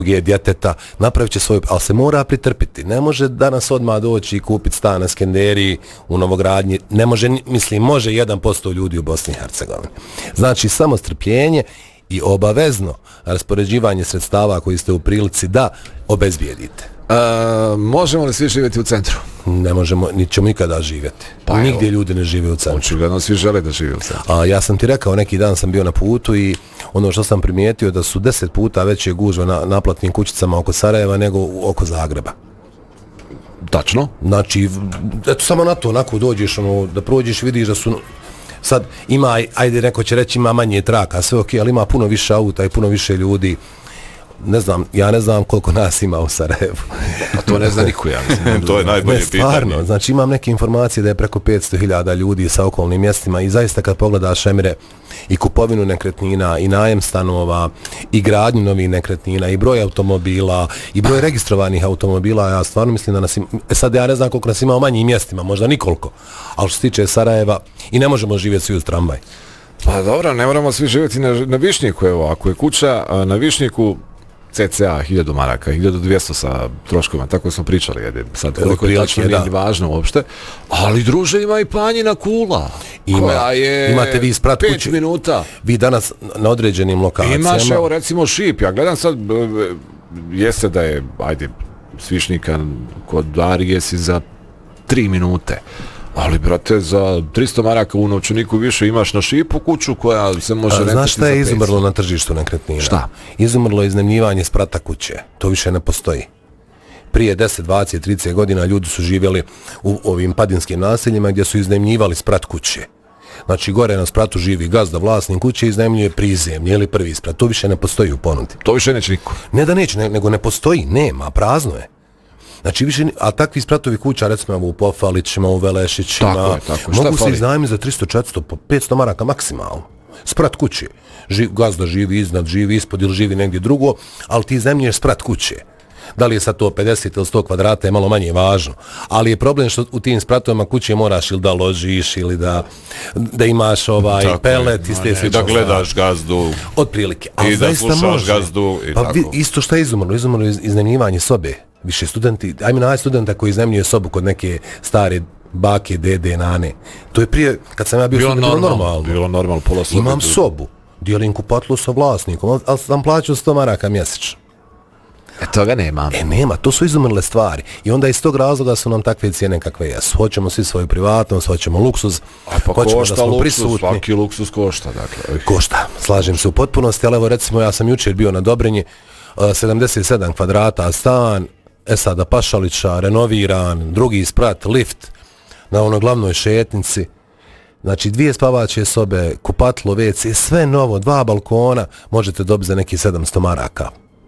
djeteta, napravit će svoj, ali se mora pritrpiti. Ne može danas odmah doći i kupiti stan na Skenderiji u Novogradnji. Ne može, mislim, može 1% ljudi u Bosni i Hercegovini. Znači, samo strpljenje i obavezno raspoređivanje sredstava koji ste u prilici da obezbijedite. Možemo li svi živjeti u centru? Ne možemo, niti ćemo ikada živjeti. Pa nigdje ljudi ne žive u centru. Očigledno svi žele da žive u centru. Ja sam ti rekao, neki dan sam bio na putu i ono što sam primijetio da su 10 puta veće gužve na naplatnim kućicama oko Sarajeva nego oko Zagreba. Tačno? Znači, eto samo na to, onako dođeš, da prođeš, vidiš da su... Sad ima, ajde neko će reći ima manje traka, sve ok, ali ima puno više auta i puno više ljudi. Ja ne znam koliko nas ima u Sarajevu. A to ne zna niko, ja mislim. To je najbolje pitanje. Stvarno, znači imam neke informacije da je preko 500.000 ljudi sa okolnim mjestima i zaista kad pogledaš, Emire, i kupovinu nekretnina, i najem stanova, i gradnju novih nekretnina, i broj automobila, i broj registrovanih automobila, ja stvarno mislim da nas ima, sad ja ne znam koliko nas ima u manjim mjestima, možda nikoliko, ali što se tiče Sarajeva i ne možemo živjeti svi uz tramvaj. Pa dobro, ne moramo svi živjeti na Višnjiku, evo, ako je kuća na Višnjiku, CCA 1000 maraka, 1200 sa troškovima, tako smo pričali, sad koliko je tačno nije važno uopšte, ali druže ima i Planjina Kula, koja je imate vi sprat 5 kuće, minuta. Vi danas na određenim lokacijama. Imaš, evo recimo Šip, ja gledam sad, jeste da je, ajde, Svišnika kod Darije si za 3 minute. Ali, brate, za 300 maraka u novčaniku više imaš na Šipu kuću koja se može rentati za 500. Znaš šta je izumrlo na tržištu nekretnina? Šta? Izumrlo je iznajmljivanje sprata kuće. To više ne postoji. Prije 10, 20, 30 godina ljudi su živjeli u ovim padinskim naseljima gdje su iznajmljivali sprat kuće. Znači, gore na spratu živi gazda, vlasnik kuće, iznajmljuje prizemlje ili prvi sprat. To više ne postoji u ponudi. To više neće niko. Ne da neće, nego ne postoji, nema, prazno je. Znači više, a takvi spratovi kuća, recimo u Pofalićima, u Velešićima, tako. Mogu se iznajmiti za 300, 400, 500 maraka maksimalno. Sprat kuće. Gazda živi iznad, živi ispod ili živi negdje drugo, ali ti iznajmljuješ sprat kuće. Da li je sad to 50 ili 100 kvadrata je malo manje važno. Ali je problem što u tim spratovima kuće moraš ili da ložiš ili da imaš pelet i ste da gledaš gazdu. Otprilike. I da slušaš gazdu i pa tako. Isto što je izumrlo? Izumrlo je iznajmljivanje sobe. Više studenti, ajme naći studenta koji iznajmljuje sobu kod neke stare bake, dede, nane. To je prije, kad sam ja bio student, bilo normalno, pola sobe. Imam sobu, dijelim kupatlu sa vlasnikom, ali sam plaćao 100 maraka mjesečno. Toga nema. Nema, to su izumrle stvari. I onda iz tog razloga su nam takve cijene kakve jesu. Hoćemo svi svoju privatnost, hoćemo luksuz, pa hoćemo košta da smo luksuz, prisutni. svaki luksuz košta, dakle. Košta, slažem se u potpunosti, ali evo recimo ja sam jučer bio na Dobrinji, 77 kvadrata stan, Esada Pašalića, renoviran, drugi sprat, lift na onoj glavnoj šetnici. Znači 2 spavaće sobe, kupatlo, WC, sve novo, 2 balkona, možete dobiti za neki 700 maraka.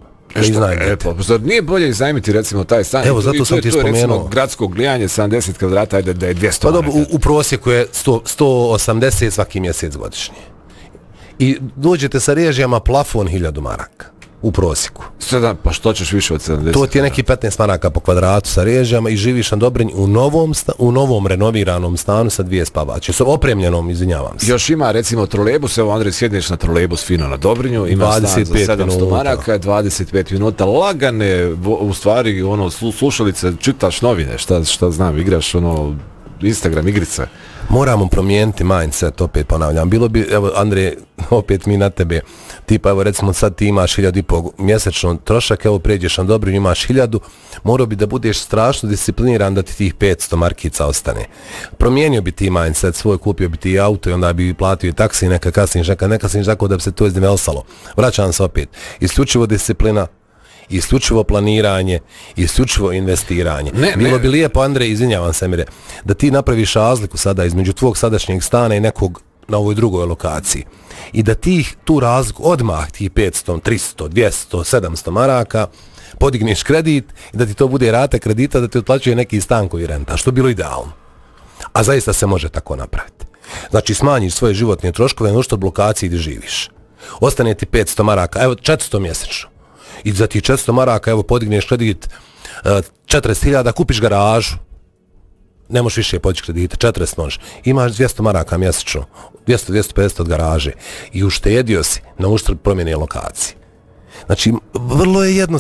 Zar nije bolje iznajmiti recimo taj stan? Evo, zato sam ti spomenuo. To je gradsko grijanje 70 kvadrata, ajde da je 200 pa maraka. U prosjeku je 180 svaki mjesec godišnje. I dođete sa režijama plafon 1000 maraka. U prosjeku. Pa što ćeš više od 70? To ti je neki 15 maraka po kvadratu sa režijama i živiš na Dobrinji u novom renoviranom stanu sa 2 spavaće. Sa opremljenom, izvinjavam se. Još ima recimo trolejbus, evo Andrej, sjedneš na trolejbus fino na Dobrinju, ima stan za 700 maraka, 25 minuta, lagane, u stvari, slušalice, čitaš novine, šta znam, igraš Instagram igrice. Moramo promijeniti mindset, opet ponavljam. Bilo bi, evo Andrej, opet mi na tebe, tipa evo recimo sad ti imaš 1500 mjesečno trošak, evo pređeš na Dobrinju, imaš 1000, morao bi da budeš strašno discipliniran da ti tih 500 markica ostane. Promijenio bi ti mindset svoj, kupio bi ti auto i onda bi platio i taksi, neka kasniš tako da bi se to izdimelsalo. Vraćam se opet. Isključivo disciplina, isključivo planiranje, isključivo investiranje. Bilo bi lijepo, Andrej, izvinjavam se, Emire, da ti napraviš razliku sada između tvog sadašnjeg stana i nekog na ovoj drugoj lokaciji. I da tu razliku odmah, tih 500, 300, 200, 700 maraka, podigneš kredit i da ti to bude rata kredita, da ti otplaćuje neki stan koji renta, što bi bilo idealno. A zaista se može tako napraviti. Znači, smanjiš svoje životne troškove na uštod lokaciji gdje živiš. Ostane ti 500 maraka, evo 400 mjesečno. I za ti 400 maraka, evo, podigneš kredit 40.000, kupiš garažu. Ne možeš više podići kredite, 40 možeš. Imaš 200 maraka mjesečno, 200-250 od garaže. I uštedio si na uštrb promjene lokacije. Znači, vrlo je jednostavno.